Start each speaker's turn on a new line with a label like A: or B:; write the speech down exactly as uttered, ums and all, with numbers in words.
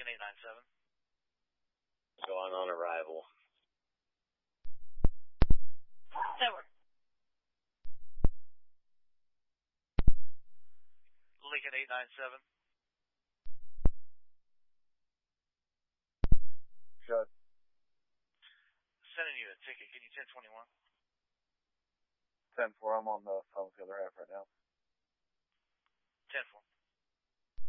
A: Lincoln eight nine seven.
B: Going on arrival.
A: Network. Lincoln eight nine seven.
B: Shut.
A: Sending you a ticket. Can you ten twenty-one?
B: ten four, I'm on the phone with the other half right now.
A: ten four.